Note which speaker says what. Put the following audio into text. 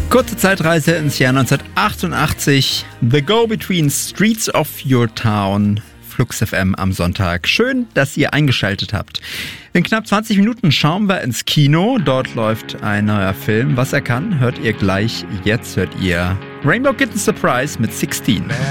Speaker 1: Kurze Zeitreise ins Jahr 1988. The Go-Between Streets of Your Town. Flux FM am Sonntag. Schön, dass ihr eingeschaltet habt. In knapp 20 Minuten schauen wir ins Kino. Dort läuft ein neuer Film. Was er kann, hört ihr gleich. Jetzt hört ihr Rainbow Kitten Surprise mit 16.